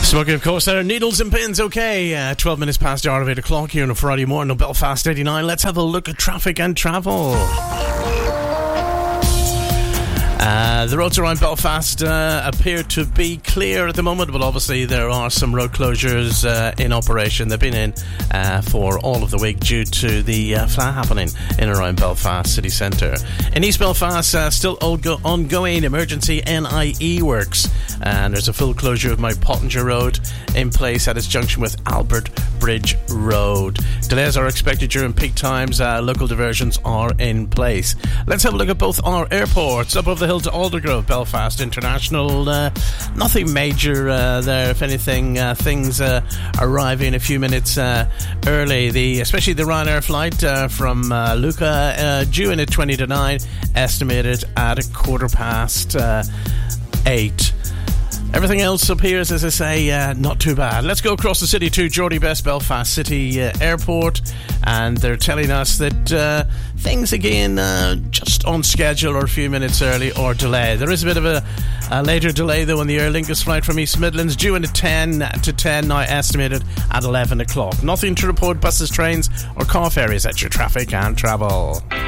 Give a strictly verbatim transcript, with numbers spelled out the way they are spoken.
Smoking, of course, there are needles and pins. Okay, uh, twelve minutes past the hour of eight o'clock here on a Friday morning on Belfast eighty-nine. Let's have a look at traffic and travel. Uh, the roads around Belfast uh, appear to be clear at the moment, but obviously there are some road closures uh, in operation. They've been in uh, for all of the week due to the uh, flat happening in and around Belfast city centre. In East Belfast, uh, still ongoing emergency N I E works, and there's a full closure of Mount Pottinger Road in place at its junction with Albert Bridge Road. Delays are expected during peak times. Uh, local diversions are in place. Let's have a look at both our airports. Up over the hill to Aldergrove, Belfast International. Uh, nothing major uh, there. If anything, uh, things uh, arriving a few minutes uh, early. The especially the Ryanair flight uh, from uh, Luca uh, due in at twenty to nine, estimated at a quarter past uh, eight. Everything else appears, as I say, uh, not too bad. Let's go across the city to Geordie Best Belfast City uh, Airport, and they're telling us that uh, things again uh, just on schedule or a few minutes early or delayed. There is a bit of a, a later delay though on the Aer Lingus flight from East Midlands, due in at ten to ten, now estimated at eleven o'clock. Nothing to report buses, trains or car ferries at your traffic and travel.